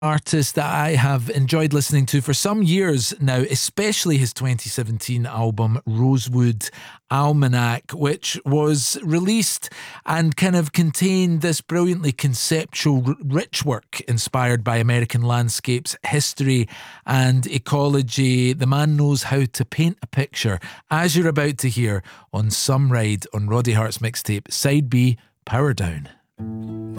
artist that I have enjoyed listening to for some years now, especially his 2017 album Rosewood Almanac, which was released and kind of contained this brilliantly conceptual, rich work inspired by American landscapes, history and ecology. The man knows how to paint a picture, as you're about to hear on Some Ride on Roddy Hart's mixtape Side B, Power Down.